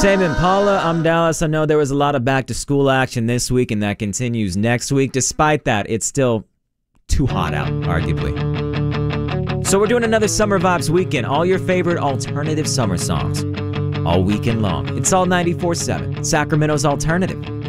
Tame Impala, I'm Dallas. I know there was a lot of back-to-school action this week, and that continues next week. Despite that, it's still too hot out, arguably. So we're doing another Summer Vibes weekend. All your favorite alternative summer songs. All weekend long. It's all 94.7. Sacramento's alternative.